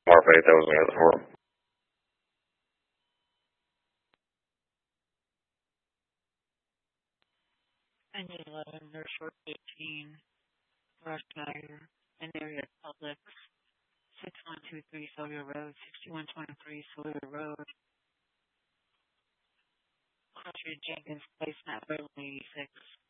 Mark 8004. Engine 11, Nurse 18, Rushmeyer, and area Publix, 6123 Sylvia Road, 6123 Sylvia Road, Country Jenkins Place, Map Beverly 86.